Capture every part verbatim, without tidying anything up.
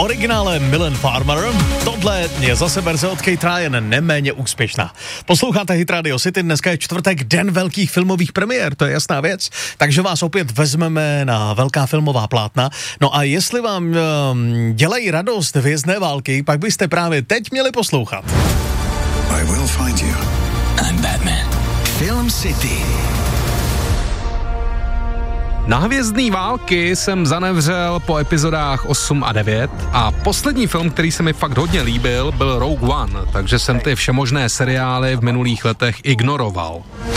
originále Milan Farmer. Tohle je zase verze od Kate Ryan, neméně úspěšná. Posloucháte Hit Radio City, dneska je čtvrtek, den velkých filmových premiér, to je jasná věc. Takže vás opět vezmeme na velká filmová plátna. No a jestli vám um, dělají radost Hvězdné války, pak byste právě teď měli poslouchat. I will find you. I'm Batman. Film City. Na Hvězdný války jsem zanevřel po epizodách osm a devět a poslední film, který se mi fakt hodně líbil, byl Rogue One, takže jsem ty všemožné seriály v minulých letech ignoroval.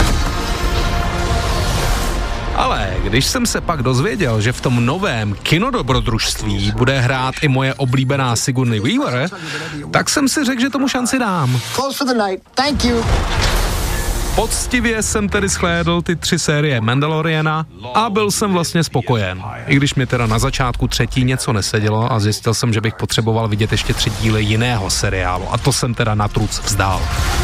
Ale když jsem se pak dozvěděl, že v tom novém kinodobrodružství bude hrát i moje oblíbená Sigourney Weaver, tak jsem si řekl, že tomu šanci dám. Poctivě jsem tedy shlédl ty tři série Mandaloriana a byl jsem vlastně spokojen. I když mi teda na začátku třetí něco nesedělo a zjistil jsem, že bych potřeboval vidět ještě tři díly jiného seriálu a to jsem teda na truc vzdal.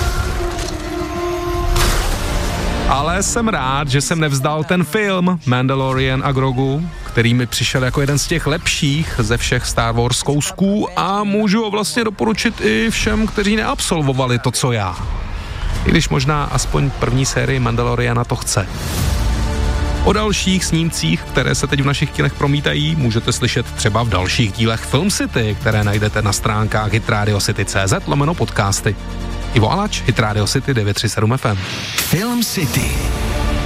Ale jsem rád, že jsem nevzdal ten film Mandalorian a Grogu, který mi přišel jako jeden z těch lepších ze všech Star Wars kousků a můžu ho vlastně doporučit i všem, kteří neabsolvovali to, co já. I když možná aspoň první sérii Mandaloriana to chce. O dalších snímcích, které se teď v našich kinech promítají, můžete slyšet třeba v dalších dílech Film City, které najdete na stránkách hitradiocity.cz lomeno podcasty. Ivo Alač, Hit Radio City devět tři sedm F M. Film City.